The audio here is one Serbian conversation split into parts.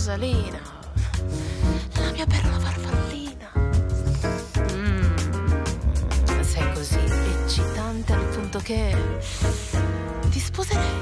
Rosalina, la mia perla farfallina. Sei così eccitante al punto che ti sposerei.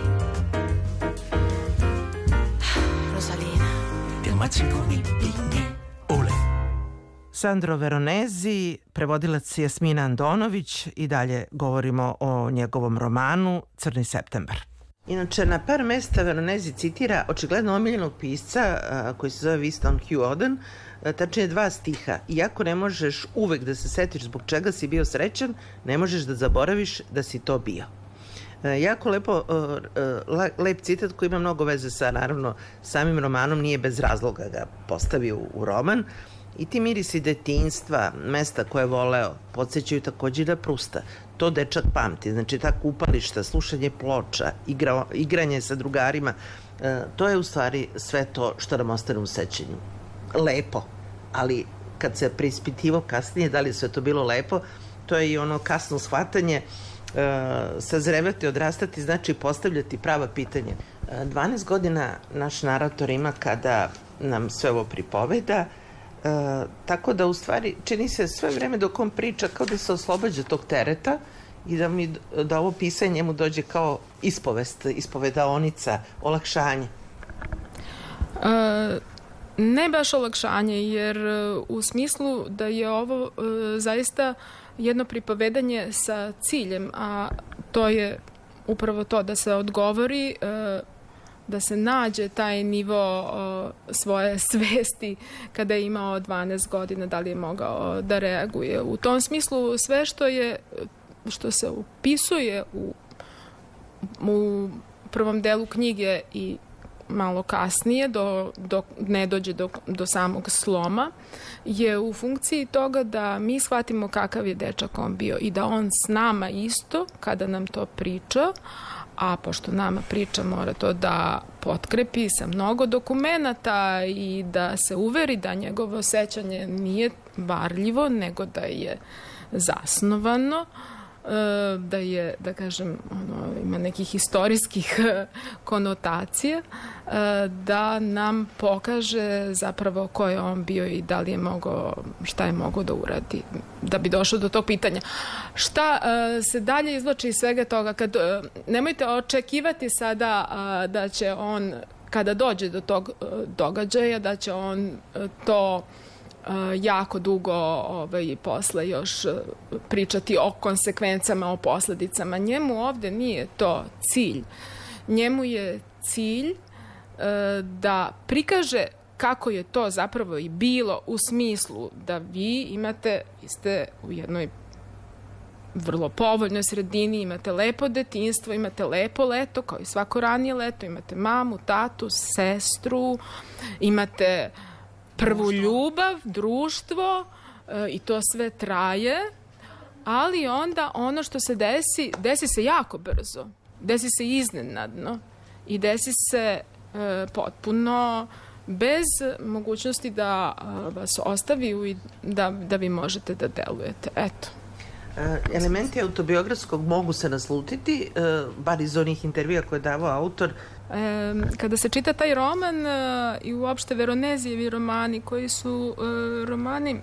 Rosalina. Del Maciconi Pinje Ole. Sandro Veronesi, prevodilac Jasmina Andonović i dalje govorimo o njegovom romanu Crni septembar. Inače, na par mesta Veronesi citira očigledno omiljenog pisca koji se zove Winston Hugh Auden, tačnije 2 stiha. Iako ne možeš uvek da se setiš zbog čega si bio srećan, ne možeš da zaboraviš da si to bio. Jako lep citat koji ima mnogo veze sa, naravno, samim romanom, nije bez razloga ga postavio u roman. I ti mirisi detinjstva, mesta koje je voleo, podsjećaju takođe na Prusta. To dečak pamti, znači ta kupališta, slušanje ploča, igranje sa drugarima, to je u stvari sve to što nam ostane u sećanju. Lepo, ali kad se preispitivo kasnije da li je sve to bilo lepo, to je i ono kasno shvatanje, sazrevati, odrastati, znači postavljati prava pitanja. 12 godina naš narator ima kada nam sve ovo pripoveda, tako da u stvari čini se sve vreme dok on priča kao da se oslobađa tog tereta i da ovo pisanje njemu dođe kao ispovedaonica, olakšanje. Ne baš olakšanje, jer u smislu da je ovo zaista jedno pripovedanje sa ciljem, a to je upravo to da se odgovori, da se nađe taj nivo svoje svesti kada je imao 12 godina, da li je mogao da reaguje. U tom smislu sve što se upisuje u prvom delu knjige i malo kasnije, dok ne dođe do samog sloma, je u funkciji toga da mi shvatimo kakav je dečak on bio i da on s nama isto, kada nam to priča, a pošto nama priča mora to da potkrepi sa mnogo dokumenata i da se uveri da njegovo sećanje nije varljivo, nego da je zasnovano, da je, da kažem, ima nekih istorijskih konotacija, da nam pokaže zapravo ko je on bio i da li je mogao, šta je mogao da uradi da bi došao do tog pitanja. Šta se dalje izvlači iz svega toga? Nemojte očekivati sada da će on, kada dođe do tog događaja, da će on to jako dugo posle još pričati o konsekvencama, o posledicama. Njemu ovde nije to cilj. Njemu je cilj da prikaže kako je to zapravo i bilo, u smislu da vi ste u jednoj vrlo povoljnoj sredini, imate lepo detinjstvo, imate lepo leto, kao i svako ranije leto, imate mamu, tatu, sestru, imate prvu ljubav, društvo, i to sve traje, ali onda ono što se desi se jako brzo, desi se iznenadno i desi se potpuno bez mogućnosti da vas ostavi da vi možete da delujete. Eto. Elementi autobiografskog mogu se naslutiti, bar iz onih intervjua koje je davao autor. Kada se čita taj roman i uopšte Veronezijevi romani, koji su romani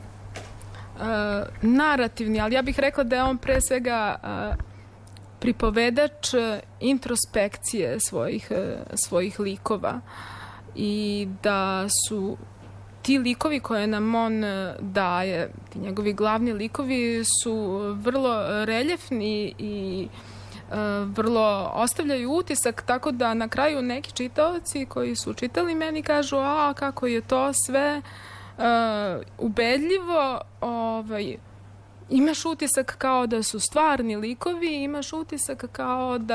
narativni, ali ja bih rekla da je on pre svega pripovedač introspekcije svojih likova i da su ti likovi koje nam on daje, ti njegovi glavni likovi su vrlo reljefni i vrlo ostavljaju utisak, tako da na kraju neki čitaoci koji su čitali meni kažu kako je to sve ubedljivo, imaš utisak kao da su stvarni likovi, imaš utisak kao da